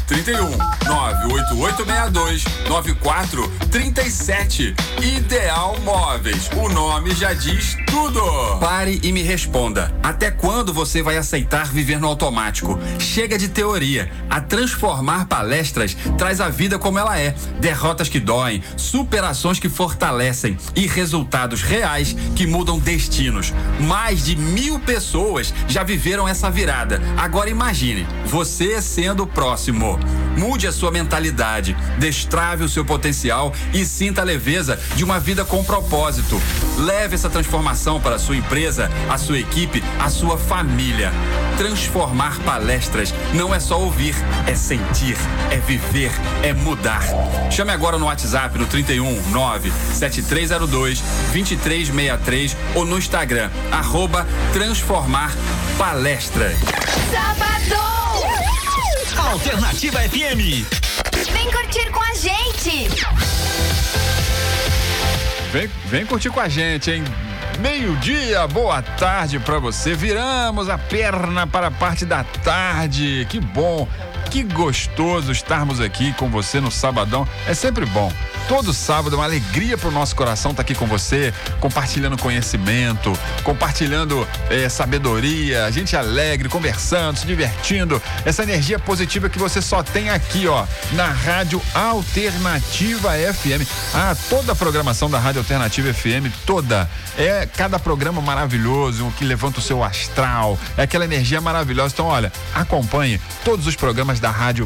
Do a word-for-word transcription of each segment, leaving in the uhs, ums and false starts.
trinta e um, nove oito oito seis dois, nove quatro três sete. Ideal Móveis, o nome já diz tudo. Pare e me responda. Até quando você vai aceitar viver no automático? Chega de teoria. A Transformar Palestras traz a vida como ela é. Derrotas que doem, superações que fortalecem e resultados reais que mudam destinos. Mais de mil pessoas já viveram essa virada. Agora imagine, você sendo o próximo. Mude a sua mentalidade, destrave o seu potencial e sinta a leveza de uma vida com propósito. Leve essa transformação para a sua empresa, a sua equipe, a sua família. Transformar Palestras não é só ouvir, é sentir, é viver, é mudar. Chame agora no WhatsApp no trinta e um, nove sete três zero dois, dois três seis três ou no Instagram, arroba Transformar Palestras. Sábado! Alternativa F M. Vem curtir com a gente. Vem, vem curtir com a gente, hein? Meio-dia, boa tarde pra você. Viramos a perna para a parte da tarde. Que bom, que gostoso estarmos aqui com você no sabadão. É sempre bom. Todo sábado é uma alegria pro nosso coração estar aqui com você, compartilhando conhecimento, compartilhando eh, sabedoria, a gente alegre, conversando, se divertindo. Essa energia positiva que você só tem aqui, ó, na Rádio Alternativa F M. Ah, toda a programação da Rádio Alternativa F M, toda. É cada programa maravilhoso, que levanta o seu astral, é aquela energia maravilhosa. Então, olha, acompanhe todos os programas da Rádio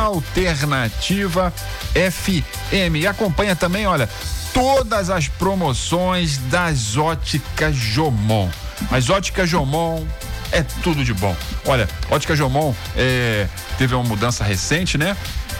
Alternativa F M. E acompanha também, olha, todas as promoções das Óticas Jomon. As Óticas Jomon é tudo de bom. Olha, Ótica Jomon é, teve uma mudança recente, né?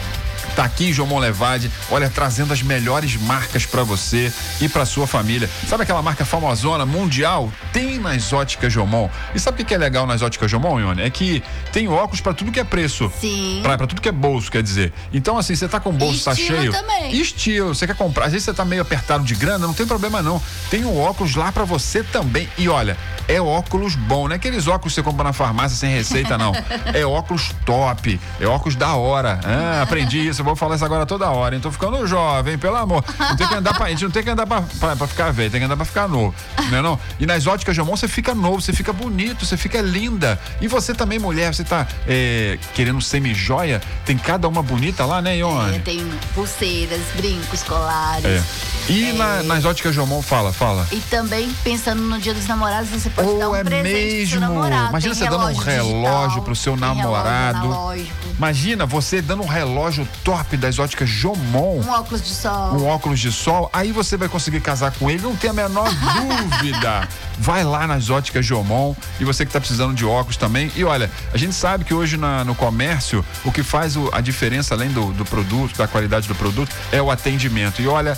Tá aqui em Jomon Levade, olha, trazendo as melhores marcas pra você e pra sua família. Sabe aquela marca famosona, mundial? Tem nas Óticas Jomon. E sabe o que é legal nas Óticas Jomon, Ione? É que tem óculos pra tudo que é preço. Sim. Pra, pra tudo que é bolso, quer dizer. Então, assim, você tá com o bolso, tá cheio. Também. Estilo, você quer comprar. Às vezes você tá meio apertado de grana, não tem problema não. Tem um óculos lá pra você também. E olha, é óculos bom, não é aqueles óculos que você compra na farmácia sem receita, não. É óculos top, é óculos da hora. Ah, aprendi isso, eu vou falar isso agora toda hora, hein? Tô ficando jovem, pelo amor. Não tem que andar pra, a gente não tem que andar pra, pra, pra ficar velho, tem que andar pra ficar novo, não é não? E nas Óticas Jomon você fica novo, você fica bonito, você fica linda. E você também, mulher, você tá é, querendo semi-joia? Tem cada uma bonita lá, né, Ione? É, tem pulseiras, brincos, colares. É. E é... na, nas Óticas Jomon, fala, fala. E também, pensando no Dia dos Namorados, você pode oh, dar um é presente mesmo. pro seu namorado. Imagina tem você dando um relógio digital, pro seu tem namorado. relógio analógico. Imagina você dando um relógio top das Óticas Jomon. Um óculos de sol. Um óculos de sol. Aí você vai conseguir casar com ele, não tem a menor dúvida. Vai lá nas Óticas Jomon. E você que tá precisando de óculos também. E olha, a gente sabe que hoje na, no comércio, o que faz o, a diferença, além do, do produto, da qualidade do produto, é o atendimento. E olha,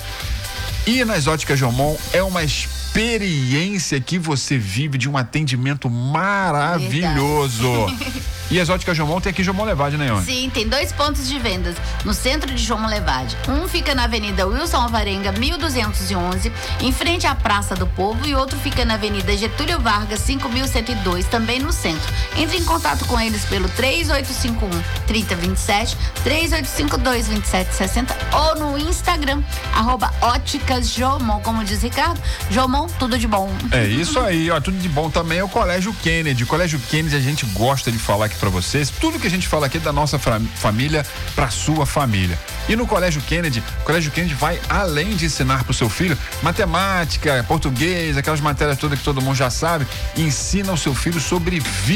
ir nas Óticas Jomon é uma experiência que você vive de um atendimento maravilhoso. E as Óticas Jomon tem aqui em Jomon Levade, né, Ione? Sim, tem dois pontos de vendas no centro de Jomon Levade. Um fica na Avenida Wilson Alvarenga, mil duzentos e onze, em frente à Praça do Povo, e outro fica na Avenida Getúlio Vargas, cinco mil cento e dois, também no centro. Entre em contato com eles pelo três oito cinco um, três zero dois sete, três oito cinco dois, dois sete seis zero ou no Instagram, arroba Óticas Jomon, como diz Ricardo. Jomon, tudo de bom. É isso aí, ó, tudo de bom também é o Colégio Kennedy. O Colégio Kennedy a gente gosta de falar aqui pra vocês, tudo que a gente fala aqui é da nossa família pra sua família. E no Colégio Kennedy, o Colégio Kennedy vai além de ensinar pro seu filho matemática, português, aquelas matérias todas que todo mundo já sabe, ensina o seu filho sobre vida.